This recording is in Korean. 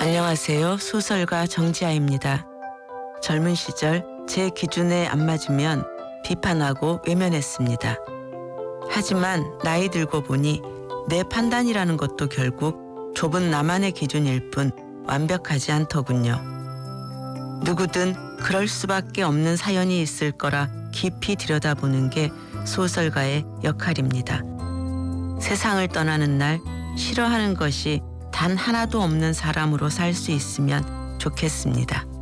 안녕하세요. 소설가 정지아입니다. 젊은 시절 제 기준에 안 맞으면 비판하고 외면했습니다. 하지만 나이 들고 보니 내 판단이라는 것도 결국 좁은 나만의 기준일 뿐 완벽하지 않더군요. 누구든 그럴 수밖에 없는 사연이 있을 거라 깊이 들여다보는 게 소설가의 역할입니다. 세상을 떠나는 날 싫어하는 것이 단 하나도 없는 사람으로 살 수 있으면 좋겠습니다.